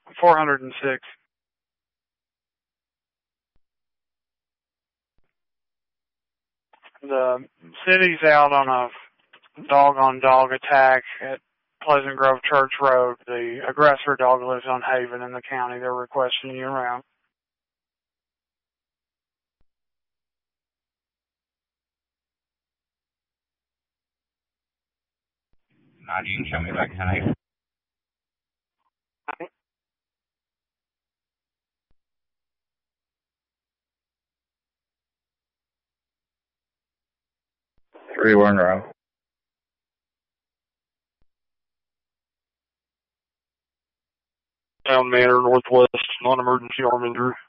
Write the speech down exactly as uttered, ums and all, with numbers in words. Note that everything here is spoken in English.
four hundred six. The city's out on a dog-on-dog attack at Pleasant Grove Church Road. The aggressor dog lives on Haven in the county. They're requesting you around. Nah, you can show me back tonight. Three one row. Town Manor, Northwest, non-emergency arm injury.